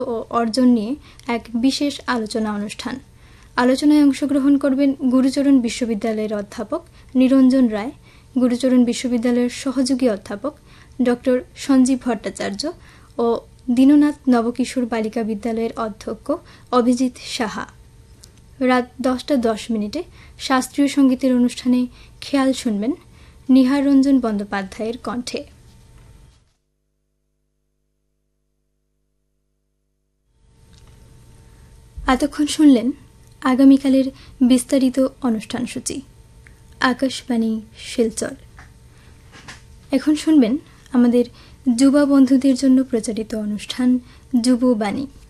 ও অর্জন নিয়ে এক বিশেষ আলোচনা অনুষ্ঠান। আলোচনায় অংশগ্রহণ করবেন গুরুচরণ বিশ্ববিদ্যালয়ের অধ্যাপক নিরঞ্জন রায়, গুরুচরণ বিশ্ববিদ্যালয়ের সহযোগী অধ্যাপক ডক্টর সঞ্জীব ভট্টাচার্য ও দীননাথ নবকিশোর বালিকা বিদ্যালয়ের অধ্যক্ষ অভিজিৎ সাহা। রাত 10:10 শাস্ত্রীয় সঙ্গীতের অনুষ্ঠানে খেয়াল শুনবেন নিহার রঞ্জন বন্দ্যোপাধ্যায়ের কণ্ঠে। এতক্ষণ শুনলেন আগামীকালের বিস্তারিত অনুষ্ঠানসূচি। আকাশবাণী শিলচর। এখন শুনবেন আমাদের যুবা বন্ধুদের জন্য প্রচারিত অনুষ্ঠান যুববাণী।